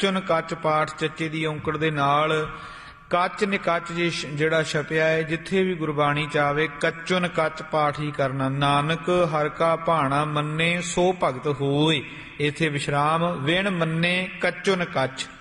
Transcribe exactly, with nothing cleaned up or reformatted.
ਕੱਚਨ ਕੱਚ ਪਾਠ ਚੱਚੇ ਦੀ ਔਂਕੜ ਦੇ ਨਾਲ ਕੱਚ ਨਿਕੱਚ ਜੀ ਜਿਹੜਾ ਛਪਿਆ ਹੈ, ਜਿੱਥੇ ਵੀ ਗੁਰਬਾਣੀ ਚ ਆਵੇ ਕੱਚਨ ਕੱਚ ਪਾਠ ਹੀ ਕਰਨਾ। ਨਾਨਕ ਹਰ ਕਾ ਭਾਣਾ ਮੰਨੇ ਸੋ ਭਗਤ ਹੋਏ, ਇੱਥੇ ਵਿਸ਼ਰਾਮ। ਵਿਣ ਮੰਨੇ ਕੱਚਨ ਕੱਚ।